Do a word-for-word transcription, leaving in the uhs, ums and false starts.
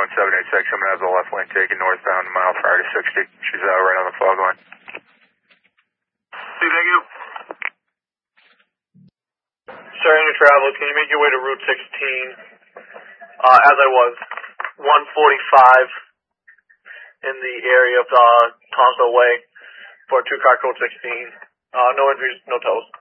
seven eight six, I'm going to have the left lane taken northbound mile prior to sixty. She's uh, right on the fog line. See, thank you. Starting to travel, can you make your way to Route sixteen? Uh, as I was, one forty-five in the area of uh, Tonto Way for two car code sixteen. Uh, no injuries, no tows.